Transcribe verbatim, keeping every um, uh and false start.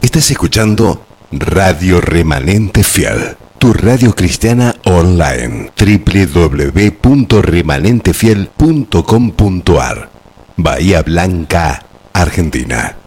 Estás escuchando Radio Remanente Fiel, tu radio cristiana online. doble u doble u doble u punto remanente fiel punto com punto a r. Bahía Blanca, Argentina.